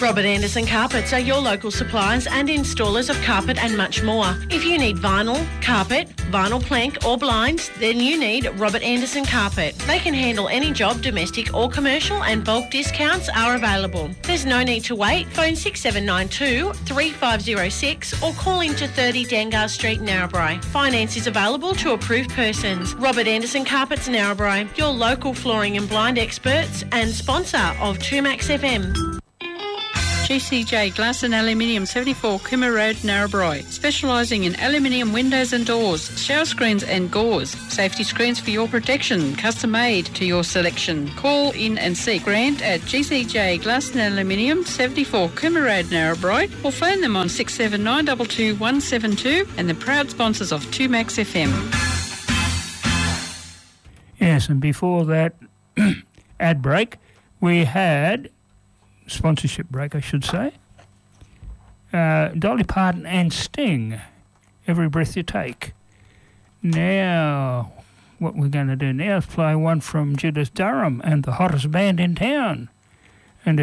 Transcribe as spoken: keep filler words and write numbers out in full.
Robert Anderson Carpets are your local suppliers and installers of carpet and much more. If you need vinyl, carpet, vinyl plank or blinds, then you need Robert Anderson Carpet. They can handle any job, domestic or commercial, and bulk discounts are available. There's no need to wait. Phone six seven nine two, three five zero six or call into thirty Dangar Street, Narrabri. Finance is available to approved persons. Robert Anderson Carpets, Narrabri, your local flooring and blind experts and sponsor of two Max F M. G C J Glass and Aluminium, seventy-four Coomera Road, Narrabri. Specialising in aluminium windows and doors, shower screens and gauze. Safety screens for your protection, custom made to your selection. Call in and see Grant at G C J Glass and Aluminium, seventy-four Coomera Road, Narrabri, or phone them on six seven nine two two one seven two, and the proud sponsors of two Max F M. Yes, and before that ad break, we had... sponsorship break, I should say. Uh, Dolly Parton and Sting, Every Breath You Take. Now, what we're going to do now is play one from Judith Durham and the hottest band in town.